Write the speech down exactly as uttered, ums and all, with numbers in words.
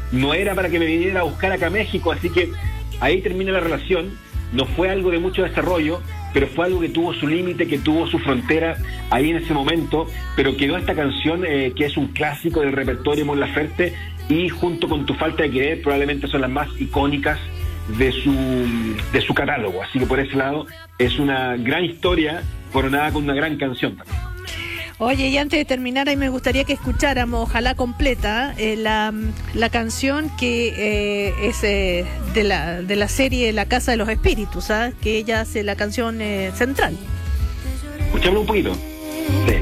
no era para que me viniera a buscar acá a México, así que ahí termina la relación. No fue algo de mucho desarrollo, pero fue algo que tuvo su límite, que tuvo su frontera ahí en ese momento, pero quedó esta canción eh, que es un clásico del repertorio Mon Laferte, y junto con Tu falta de querer probablemente son las más icónicas de su de su catálogo, así que por ese lado es una gran historia coronada con una gran canción también. Oye, y antes de terminar, ahí me gustaría que escucháramos, ojalá completa, eh, la, la canción que eh, es eh, de la de la serie La Casa de los Espíritus, ¿sabes? Que ella hace la canción eh, central. Escuchémoslo un poquito.